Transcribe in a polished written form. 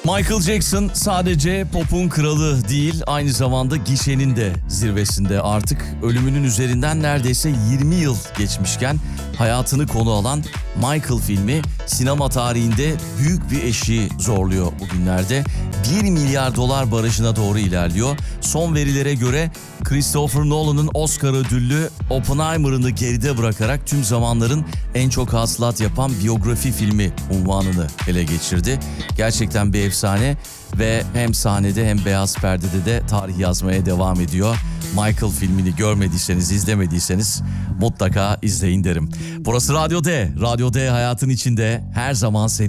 Michael Jackson sadece pop'un kralı değil, aynı zamanda gişenin de zirvesinde. Artık ölümünün üzerinden neredeyse 20 yıl geçmişken hayatını konu alan Michael filmi sinema tarihinde büyük bir eşiği zorluyor bugünlerde. 1 milyar dolar barajına doğru ilerliyor. Son verilere göre Christopher Nolan'ın Oscar ödüllü Oppenheimer'ını geride bırakarak tüm zamanların en çok hasılat yapan biyografi filmi unvanını ele geçirdi. Gerçekten bir efsane ve hem sahnede hem beyaz perdede de tarih yazmaya devam ediyor. Michael filmini görmediyseniz, izlemediyseniz mutlaka izleyin derim. Burası Radyo D. Radyo D hayatın içinde her zaman senin.